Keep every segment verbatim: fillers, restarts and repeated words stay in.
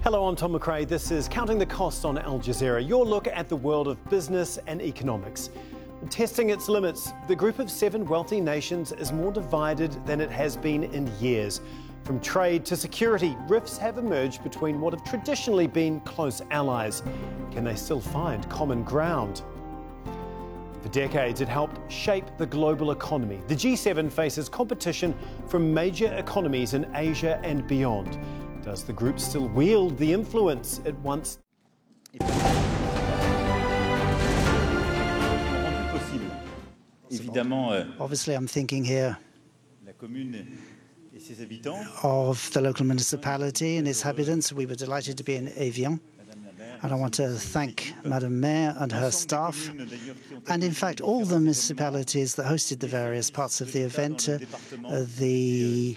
Hello, I'm Tom McRae. This is Counting the Cost on Al Jazeera, your look at the world of business and economics. Testing its limits, the group of seven wealthy nations is more divided than it has been in years. From trade to security, rifts have emerged between what have traditionally been close allies. Can they still find common ground? For decades, it helped shape the global economy. The G seven faces competition from major economies in Asia and beyond. Does the group still wield the influence it once? Obviously, I'm thinking here of the local municipality and its inhabitants. We were delighted to be in Evian. And I want to thank Madame Mayor and her staff, and in fact all the municipalities that hosted the various parts of the event, uh, the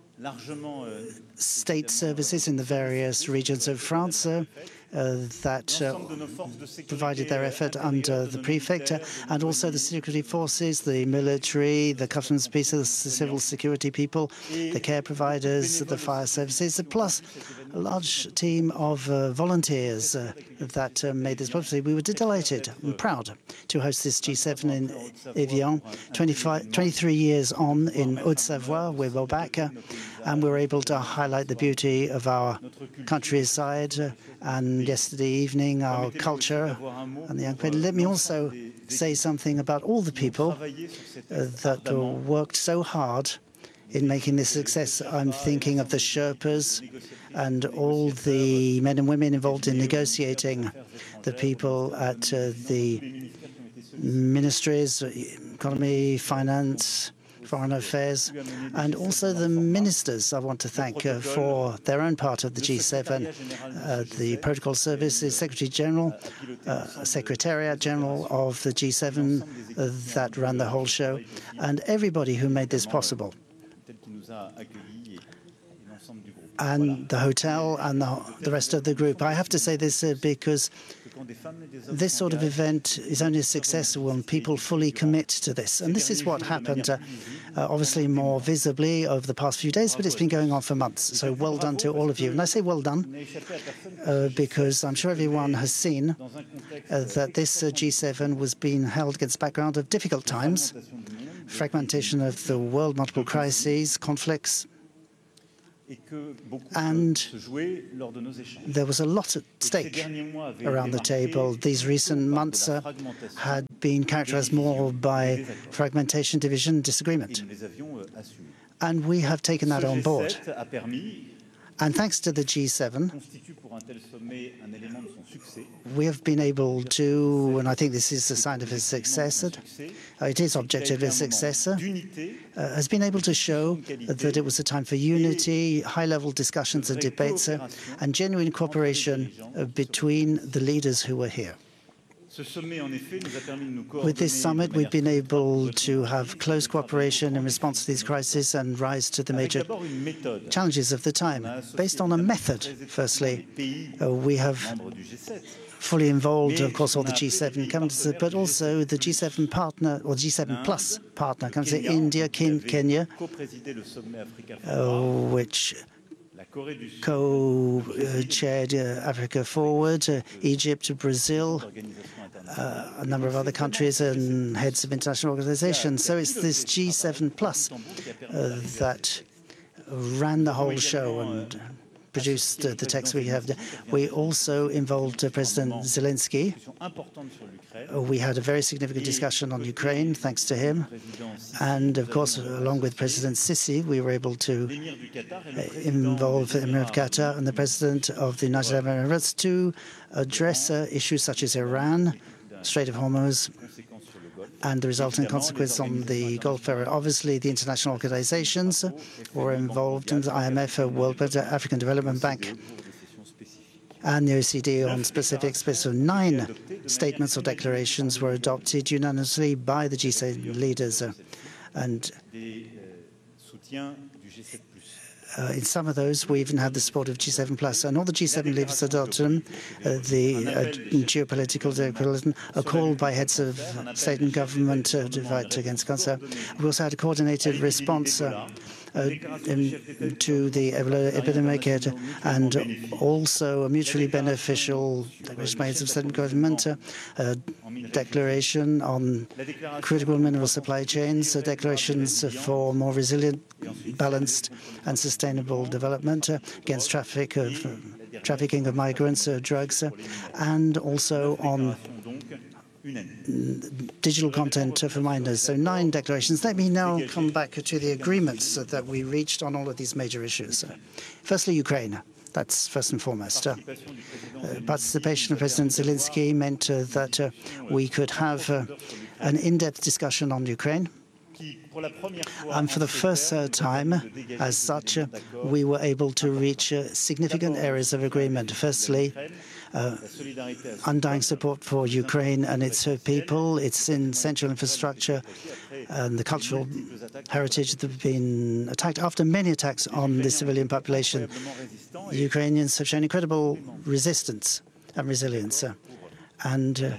state services in the various regions of France uh, uh, that uh, provided their effort under the prefect, uh, and also the security forces, the military, the customs pieces, the civil security people, the care providers, the fire services, plus a large team of uh, volunteers uh, that uh, made this possible. We were delighted and proud to host this G seven in Evian. twenty-five, twenty-three years on in Haute-Savoie, we were back, uh, and we were able to highlight the beauty of our countryside, uh, and yesterday evening our culture and the young people. Let me also say something about all the people uh, that uh, worked so hard in making this success. I'm thinking of the Sherpas and all the men and women involved in negotiating, the people at uh, the ministries, economy, finance, foreign affairs, and also the ministers I want to thank uh, for their own part of the G seven, uh, the Protocol Services, Secretary General, uh, Secretariat General of the G seven uh, that ran the whole show, and everybody who made this possible. And the hotel and the, the rest of the group. I have to say this uh, because this sort of event is only a success when people fully commit to this. And this is what happened, uh, uh, obviously more visibly over the past few days, but it's been going on for months. So well done to all of you. And I say well done uh, because I'm sure everyone has seen uh, that this uh, G seven was being held against the background of difficult times, fragmentation of the world, multiple crises, conflicts, and there was a lot at stake around the table. These recent months uh, had been characterized more by fragmentation, division, disagreement. And we have taken that on board. And thanks to the G seven, we have been able to, and I think this is a sign of his success, uh, it is objectively a success, uh, has been able to show that it was a time for unity, high-level discussions and debates, uh, and genuine cooperation uh, between the leaders who were here. With this summit, we've been able to have close cooperation in response to these crises and rise to the major challenges of the time. Based on a method, firstly, uh, we have fully involved, of course, all the G seven countries, but also the G seven partner, or G seven plus partner countries, India, Kenya, uh, which co-chaired uh, Africa Forward, uh, Egypt, Brazil, uh, a number of other countries and heads of international organizations. So it's this G seven plus uh, that ran the whole show and produced uh, the text we have. We also involved uh, President Zelensky. Uh, we had a very significant discussion on Ukraine, thanks to him. And, of course, along with President Sisi, we were able to uh, involve the Emir of Qatar and the President of the United Arab Emirates to address uh, issues such as Iran, Strait of Hormuz, and the resulting consequence on the Gulf area. Obviously, the international organizations were involved in the I M F, World Bank, African Development Bank, and the O E C D on specific So nine statements or declarations were adopted unanimously by the G seven leaders. And Uh, in some of those, we even had the support of G seven plus, and all the G seven leaders adopted them. Uh, the uh, geopolitical declaration, a call by heads of state and government uh, to fight against cancer. We also had a coordinated response uh, uh, in, to the Ebola epidemic, and also a mutually beneficial declaration by heads of state and government, a declaration on critical mineral supply chains, declarations for more resilient, balanced and sustainable development against traffic of, uh, trafficking of migrants, uh, drugs, uh, and also on digital content for minors. So nine declarations. Let me now come back to the agreements that we reached on all of these major issues. Firstly, Ukraine. That's first and foremost. Uh, uh, participation of President Zelensky meant uh, that uh, we could have uh, an in-depth discussion on Ukraine. And for the first uh, time, as such, uh, we were able to reach uh, significant areas of agreement. Firstly, uh, undying support for Ukraine and its uh, people, its essential infrastructure, and the cultural heritage that have been attacked. After many attacks on the civilian population, Ukrainians have shown incredible resistance and resilience. Uh, and uh,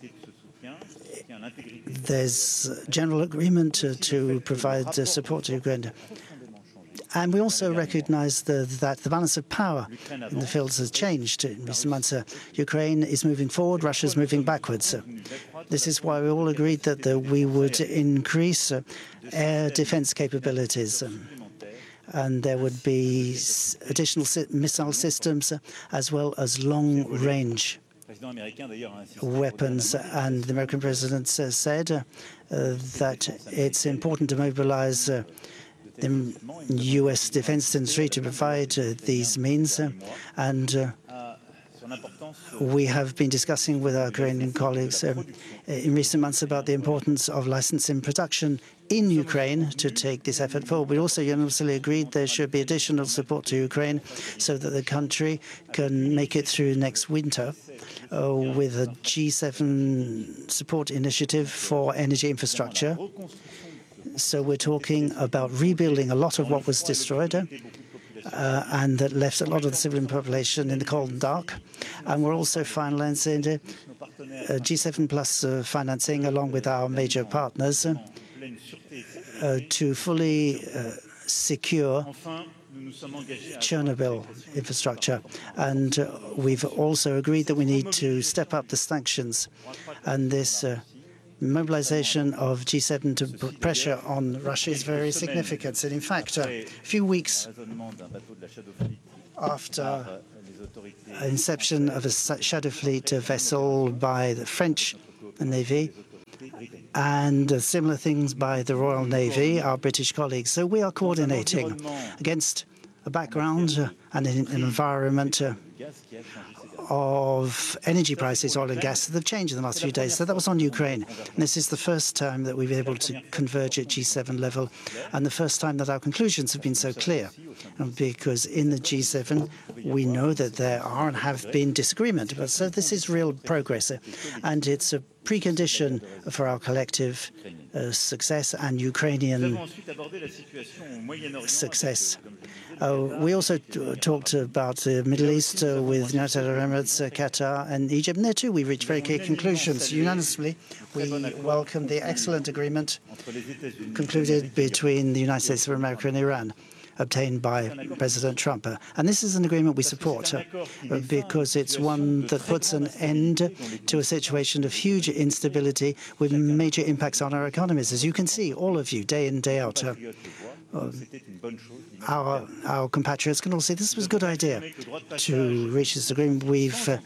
there's general agreement to, to provide uh, support to Ukraine. And we also recognize the, that the balance of power in the fields has changed in recent months. Uh, Ukraine is moving forward, Russia is moving backwards. Uh, this is why we all agreed that uh, we would increase uh, air defense capabilities. Um, and there would be additional missile systems uh, as well as long-range weapons. And the American president uh, said uh, uh, that it's important to mobilize uh, the U S defense industry to provide uh, these means. Uh, and uh, we have been discussing with our Ukrainian colleagues um, in recent months about the importance of licensing production in Ukraine to take this effort forward. We also unanimously agreed there should be additional support to Ukraine so that the country can make it through next winter uh, with a G seven support initiative for energy infrastructure. So we're talking about rebuilding a lot of what was destroyed uh, and that left a lot of the civilian population in the cold and dark. And we're also finalizing uh, G seven plus uh, financing along with our major partners uh, uh, to fully uh, secure Chernobyl infrastructure. And uh, we've also agreed that we need to step up the sanctions. And this uh, mobilization of G seven to put pressure on Russia is very significant. And in fact, uh, a few weeks after inception of a Shadow Fleet vessel by the French Navy and uh, similar things by the Royal Navy, our British colleagues. So we are coordinating against a background uh, and an, an environment uh, of energy prices, oil and gas, that have changed in the last few days. So that was on Ukraine. And this is the first time that we've been able to converge at G seven level, and the first time that our conclusions have been so clear. And because in the G seven, we know that there are and have been disagreement. But so this is real progress, and it's a precondition for our collective uh, success and Ukrainian success. Uh, we also talked about the Middle East uh, with the United Arab Emirates, uh, Qatar and Egypt. And there too we reached very clear conclusions. Unanimously, we welcome the excellent agreement concluded between the United States of America and Iran, obtained by President Trump. And this is an agreement we support uh, because it's one that puts an end to a situation of huge instability with major impacts on our economies. As you can see, all of you, day in, day out, uh, uh, our, our compatriots can all see this was a good idea to reach this agreement. We've uh,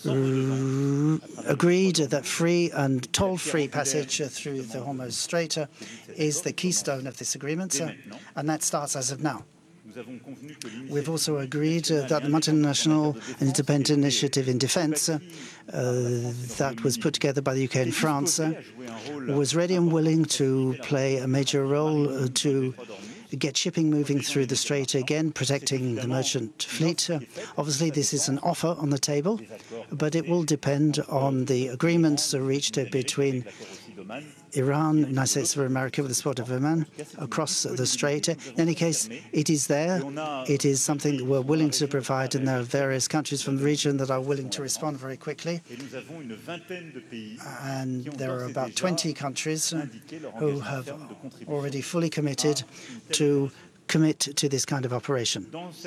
agreed that free and toll-free passage through the Hormuz Strait uh, is the keystone of this agreement, uh, and that starts as of now. We've also agreed uh, that the multinational and independent initiative in defence uh, uh, that was put together by the U K and France uh, was ready and willing to play a major role uh, to get shipping moving through the strait again, protecting the merchant fleet. Uh, obviously, this is an offer on the table, but it will depend on the agreements reached uh, between Iran, United States of America with the support of Oman across the strait. In any case, it is there. It is something that we're willing to provide, and there are various countries from the region that are willing to respond very quickly. And there are about twenty countries who have already fully committed to commit to this kind of operation.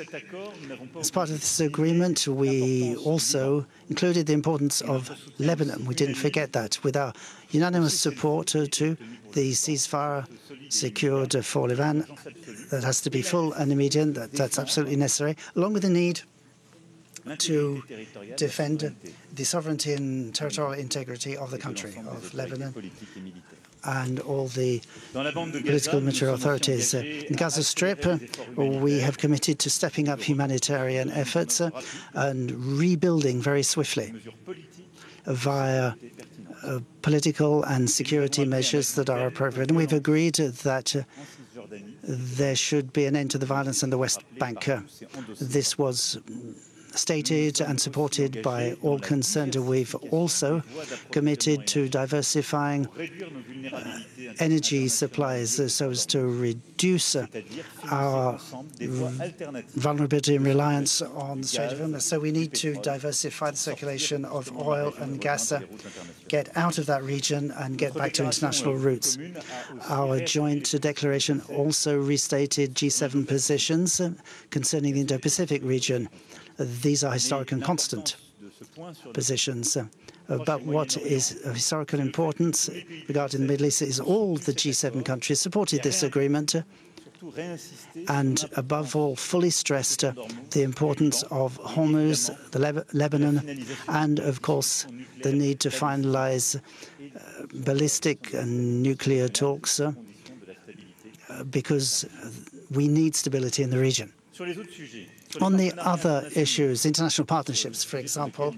As part of this agreement, we also included the importance of Lebanon. We didn't forget that. With our unanimous support to the ceasefire secured for Lebanon, that has to be full and immediate. That, that's absolutely necessary, along with the need to defend the sovereignty and territorial integrity of the country, of Lebanon, and all the political military authorities. Uh, in the Gaza Strip, uh, we have committed to stepping up humanitarian efforts uh, and rebuilding very swiftly via uh, political and security measures that are appropriate. And we've agreed that uh, there should be an end to the violence in the West Bank. Uh, this was stated and supported by all concerned. We've also committed to diversifying uh, energy supplies uh, so as to reduce uh, our vulnerability and reliance on the Strait of Hormuz. So we need to diversify the circulation of oil and gas, uh, get out of that region and get back to international routes. Our joint declaration also restated G seven positions uh, concerning the Indo-Pacific region. These are historic and constant positions. Uh, but what is of historical importance regarding the Middle East is all the G seven countries supported this agreement uh, and, above all, fully stressed uh, the importance of Hormuz, the Leb Lebanon, and, of course, the need to finalize uh, ballistic and nuclear talks uh, because we need stability in the region. On the other issues, international partnerships, for example,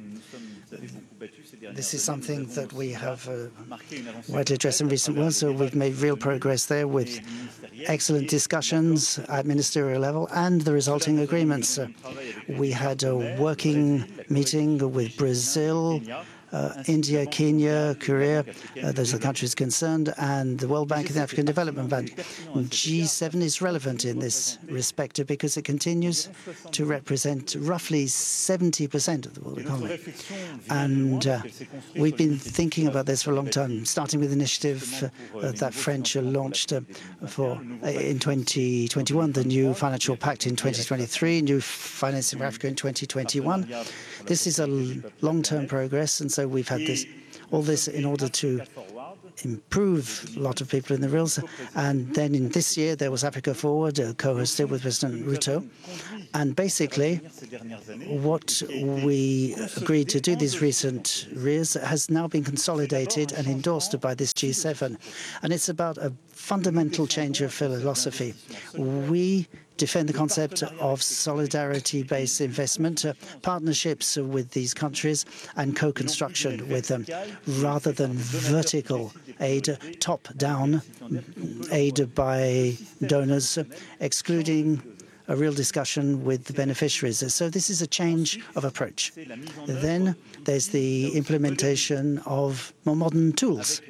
this is something that we have uh, widely addressed in recent months. So we've made real progress there with excellent discussions at ministerial level and the resulting agreements. Uh, we had a working meeting with Brazil, Uh, India, Kenya, Korea, uh, those are the countries concerned, and the World Bank and the African Development Bank. G seven is relevant in this respect because it continues to represent roughly seventy percent of the world economy. And uh, we've been thinking about this for a long time, starting with the initiative uh, that French launched uh, for uh, in twenty twenty-one, the new financial pact in twenty twenty-three, new financing for Africa in twenty twenty-one. This is a long-term progress, and so we've had this, all this in order to improve a lot of people in the reals. And then in this year, there was Africa Forward, uh, co-hosted with President Ruto. And basically, what we agreed to do these recent years has now been consolidated and endorsed by this G seven. And it's about a fundamental change of philosophy. We defend the concept of solidarity-based investment, uh, partnerships with these countries, and co-construction with them, rather than vertical aid, top-down aid by donors, uh, excluding a real discussion with the beneficiaries. So this is a change of approach. Then there's the implementation of more modern tools,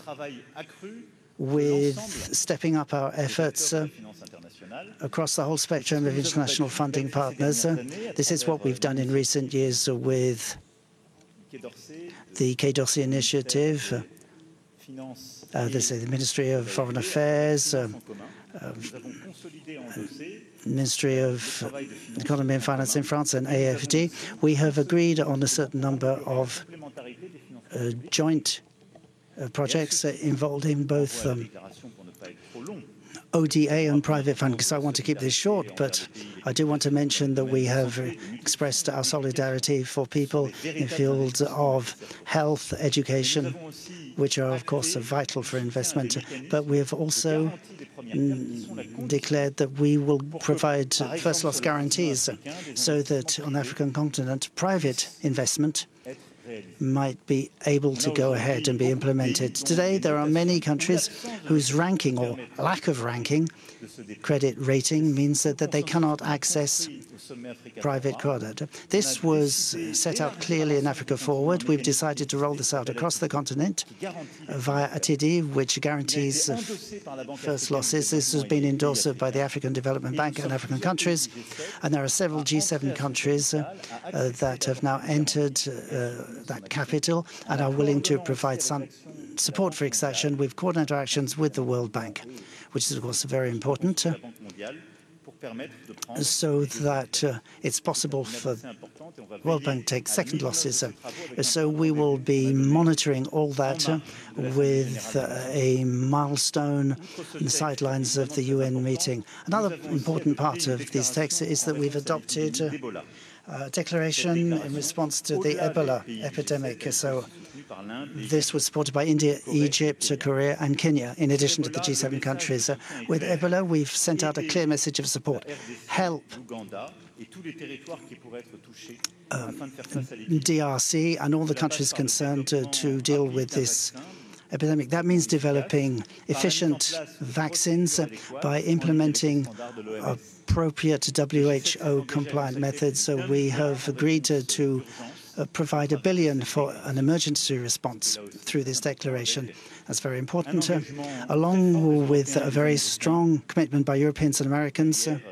with stepping up our efforts uh, across the whole spectrum of international funding partners. Uh, this is what we've done in recent years uh, with the Quai d'Orsay initiative. Uh, uh, this is the Ministry of Foreign Affairs, uh, uh, Ministry of Economy and Finance in France, and A F D. We have agreed on a certain number of uh, joint uh, projects uh, involving both um, O D A and private funding. So I want to keep this short, but I do want to mention that we have expressed our solidarity for people in fields of health, education, which are, of course, vital for investment. But we have also mm, declared that we will provide first loss guarantees so that on the African continent, private investment might be able to go ahead and be implemented. Today, there are many countries whose ranking or lack of ranking credit rating means that, that they cannot access private credit. This was set out clearly in Africa Forward. We've decided to roll this out across the continent via A T D, which guarantees first losses. This has been endorsed by the African Development Bank and African countries, and there are several G seven countries uh, uh, that have now entered uh, that capital and are willing to provide some support for extraction with coordinated actions with the World Bank, which is, of course, very important. so that uh, it's possible for World Bank to take second losses. Uh, so we will be monitoring all that uh, with uh, a milestone on the sidelines of the U N meeting. Another important part of these texts is that we've adopted uh, a declaration in response to the Ebola epidemic. So this was supported by India, Egypt, Korea, and Kenya, in addition to the G seven countries. Uh, with Ebola, we've sent out a clear message of support. Help um, D R C and all the countries concerned uh, to deal with this epidemic. That means developing efficient vaccines uh, by implementing appropriate W H O-compliant methods. So we have agreed to, to uh, provide a billion for an emergency response through this declaration. That's very important, uh, along with a very strong commitment by Europeans and Americans uh,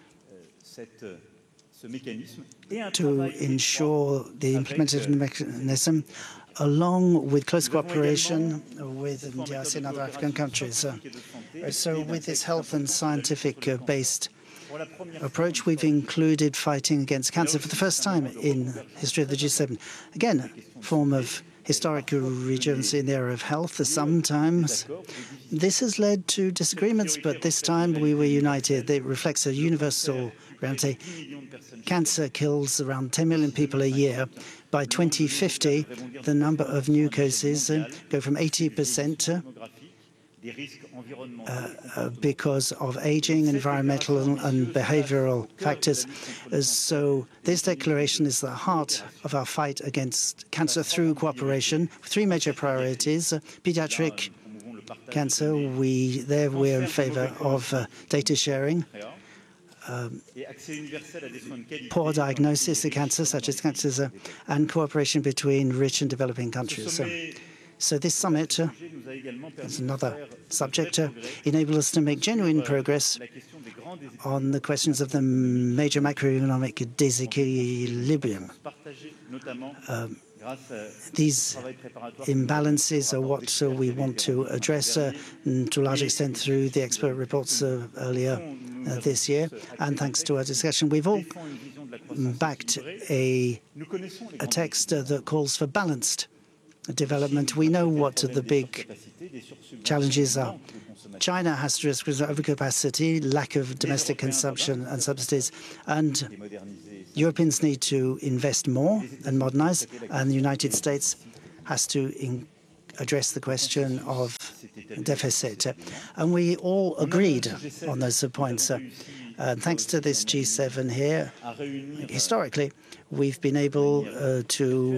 to ensure the implementation mechanism, along with close cooperation with D R C and other African countries. Uh, so with this health and scientific-based uh, approach, we've included fighting against cancer for the first time in the history of the G seven. Again, a form of historic regency in the area of health. Sometimes this has led to disagreements, but this time we were united. It reflects a universal reality. Cancer kills around ten million people a year. By twenty fifty, the number of new cases uh, go from eighty percent uh, uh, because of aging, environmental and behavioral factors. Uh, so this declaration is the heart of our fight against cancer through cooperation. Three major priorities: uh, pediatric cancer. We there we're in favor of uh, data sharing. Um, poor diagnosis of cancer, such as cancers, uh, and cooperation between rich and developing countries. So, so this summit uh, is another subject, uh, enable us to make genuine progress on the questions of the major macroeconomic disequilibrium. Um, These imbalances are what uh, we want to address uh, to a large extent through the expert reports uh, earlier uh, this year. And thanks to our discussion, we've all backed a, a text uh, that calls for balanced development. We know what the big challenges are. China has to risk overcapacity, lack of domestic consumption and subsidies, and Europeans need to invest more and modernize, and the United States has to in address the question of deficit. And we all agreed on those points. Uh, thanks to this G seven here, historically, we've been able uh, to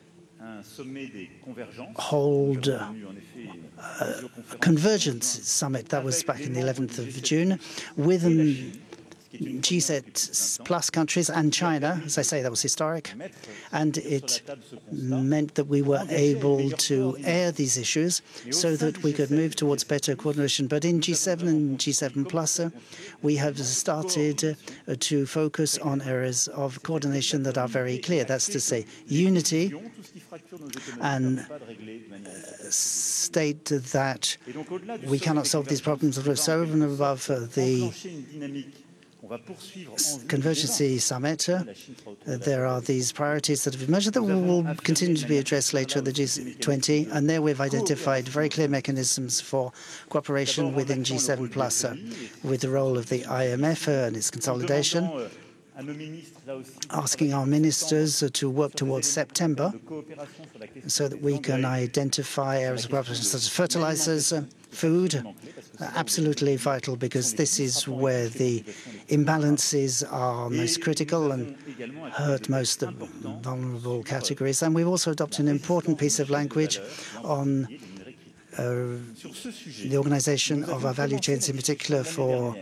hold uh, a convergence summit that was back in the eleventh of June with um, G seven plus countries and China. As I say, that was historic, and it meant that we were able to air these issues so that we could move towards better coordination. But in G seven and G seven plus, uh, we have started uh, to focus on areas of coordination that are very clear. That's to say, unity, and uh, state that we cannot solve these problems so over and above uh, the Convergency Summit. Uh, there are these priorities that have emerged that will continue to be addressed later at the G twenty, and there we've identified very clear mechanisms for cooperation within G seven plus, uh, with the role of the I M F uh, and its consolidation, asking our ministers uh, to work towards September so that we can identify areas of cooperation such as fertilizers, uh, food, absolutely vital, because this is where the imbalances are most critical and hurt most of the vulnerable categories. And we've also adopted an important piece of language on uh, the organization of our value chains, in particular for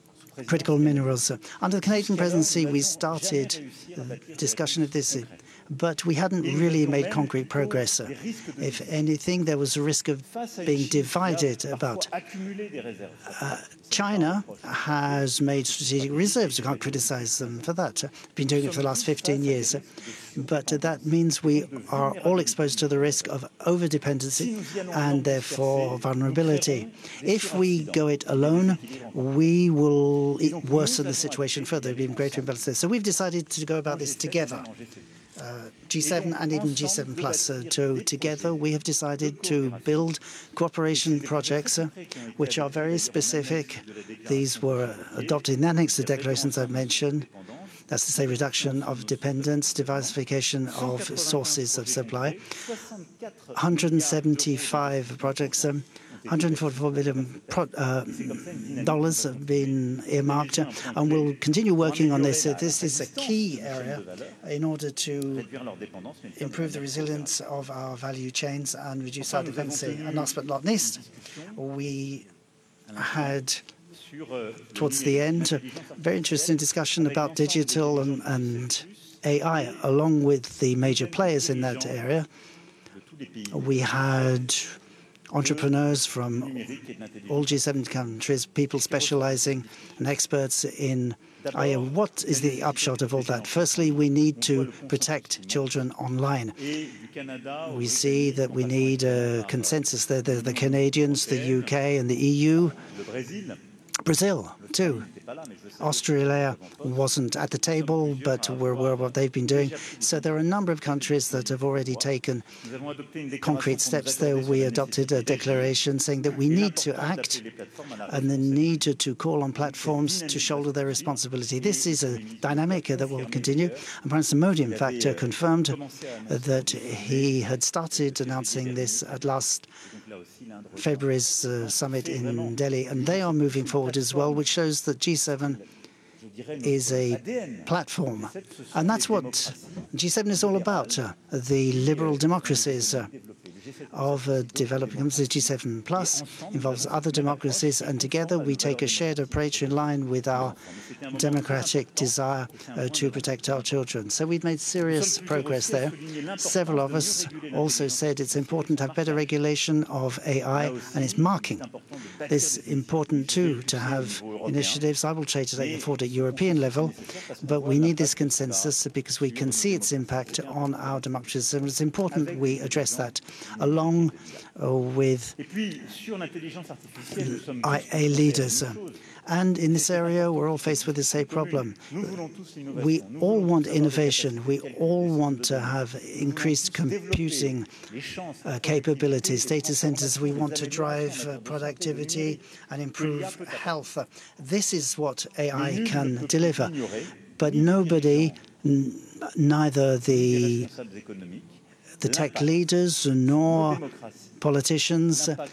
critical minerals. Under the Canadian presidency, we started a discussion of this but we hadn't really made concrete progress. If anything, there was a risk of being divided about. Uh, China has made strategic reserves. You can't criticize them for that. Been doing it for the last fifteen years. But that means we are all exposed to the risk of over-dependency and therefore vulnerability. If we go it alone, we will worsen the situation further, be even greater imbalance. So we've decided to go about this together. Uh, G seven and even G seven plus. Uh, so together we have decided to build cooperation projects uh, which are very specific. These were adopted in the annex to declarations I've mentioned. That's to say reduction of dependence, diversification of sources of supply. one hundred seventy-five projects, um, one hundred forty-four billion uh, dollars have been earmarked, uh, and we'll continue working on this. Uh, this is a key area in order to improve the resilience of our value chains and reduce our dependency. And last but not least, we had towards the end, a very interesting discussion about digital and, and A I, along with the major players in that area. We had entrepreneurs from all G seven countries, people specializing and experts in I O. What is the upshot of all that? Firstly, we need to protect children online. We see that we need a consensus there. The, the Canadians, the U K and the E U. Brazil, too. Australia wasn't at the table, but we're aware of what they've been doing. So there are a number of countries that have already taken concrete steps there. We adopted a declaration saying that we need to act and the need to, to call on platforms to shoulder their responsibility. This is a dynamic that will continue. And Prime Minister Modi, in fact, uh, confirmed that he had started announcing this at last February's uh, summit in Delhi, and they are moving forward as well, which shows that G seven is a platform. And that's what G seven is all about, uh, the liberal democracies uh, of uh, developing countries. G seven plus involves other democracies, and together we take a shared approach in line with our democratic desire uh, to protect our children. So we've made serious progress there. Several of us also said it's important to have better regulation of A I and its marking. It's important, too, to have initiatives. I will try to take them forward at European level, but we need this consensus because we can see its impact on our democracies, and it's important we address that, along uh, with I A leaders. And in this area, we're all faced with the same problem. We all want innovation. We all want to have increased computing uh, capabilities, data centers. We want to drive uh, productivity and improve health. This is what A I can deliver. But nobody, n neither the the tech leaders nor politicians